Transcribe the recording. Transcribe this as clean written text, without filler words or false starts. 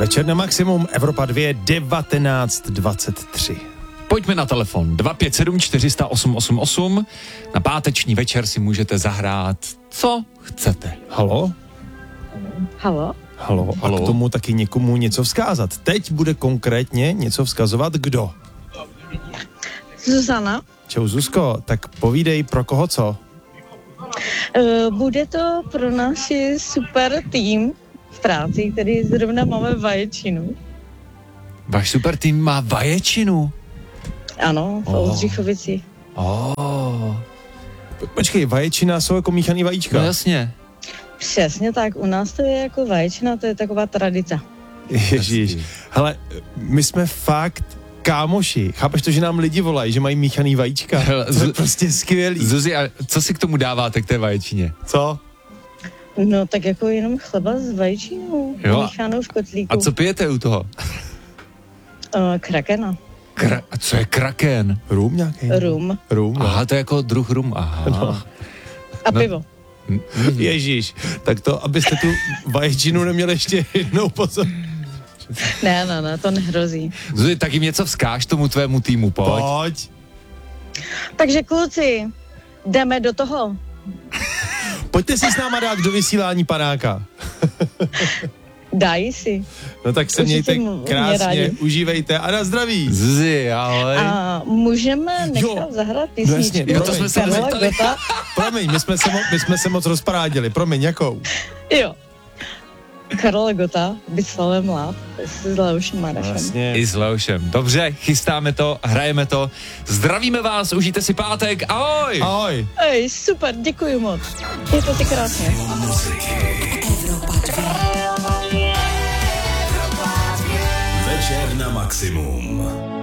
Večer na maximum, Evropa 2, 19:23. Pojďme na telefon 257 408 88. Na páteční večer si můžete zahrát, co chcete. Halo? Halo? Halo. A k tomu taky někomu něco vzkázat. Teď bude konkrétně něco vzkazovat kdo? Zuzana. Čau Zuzko, tak povídej pro koho co? Bude to pro naši super tým v práci, který zrovna máme vaječinu. Váš super tým má vaječinu? Ano, v Oldřichovici. Počkej, vaječina jsou jako míchaný vajíčka. No jasně. Přesně tak, u nás to je jako vaječina, to je taková tradice. Ježíš. Hele, my jsme fakt kámoši. Chápeš to, že nám lidi volají, že mají míchaný vajíčka? Hele, to je prostě skvělý. Zuzi, a co si k tomu dáváte k té vaječině? Co? No tak jako jenom chleba s vaječínou, míchanou v kotlíku. A co pijete u toho? Krakena. A co je kraken? Rum nějaký? Rum. Aha, to je jako druh rum. Aha. No. A pivo. Ježíš, tak to, abyste tu vaječinu neměli ještě jednou pozor. Ne, to nehrozí. Zuzi, tak jim něco vzkáž tomu tvému týmu, pojď. Takže kluci, jdeme do toho. Pojďte si s náma dát do vysílání panáka. Dají si. No tak se mějte krásně, užívejte a na zdraví. Zuzi, ahoj. A můžeme nechat zahrát písničku. No to jsme se nezeptali. Promiň, my jsme se moc rozprádili. Promiň, jakou? Jo. Karla Gota, Byslavem Love, s Leošem Marešem. Vlastně. I s Leošem. Dobře, chystáme to, hrajeme to. Zdravíme vás, užijte si pátek. Ahoj. Ahoj. Ej, super, děkuji moc. Je to si krásně. Večer na maximum.